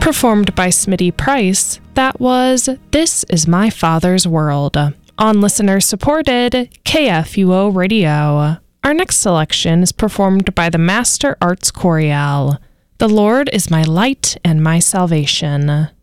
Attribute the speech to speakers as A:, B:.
A: Performed by Smitty Price, that was This Is My Father's World on listener-supported KFUO Radio. Our next selection is performed by the Master Arts Chorale. The Lord is my light and my salvation.